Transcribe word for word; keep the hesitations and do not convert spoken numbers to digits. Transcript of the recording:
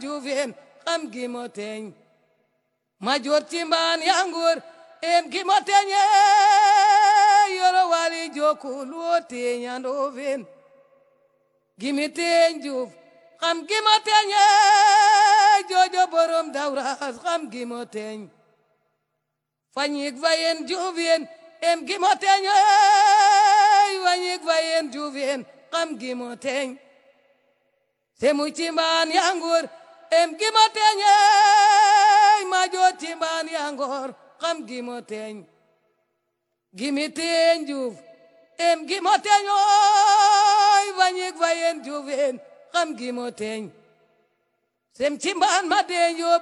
juufeen xam gi mo teeñ ma joor ci mbaan yangur em gi mo teeñe yoro wali jokul wo teeña ndoofeen gimi teeñ juuf xam gi mo teeñe jojo borom dawras xam gi mo teeñ fañik vayen juufeen em gi mo teeñe fañik vayen juufeen xam gi mo teeñ semu ci mbaan yangur em gi mo teeñe ma joor ci mbaan yangur xam gi mo teeñ gimi teeñ juuf em gi mo teeñ oy fañik vayen juufeen xam gi mo teeñ sem ci mbaan ma teeñ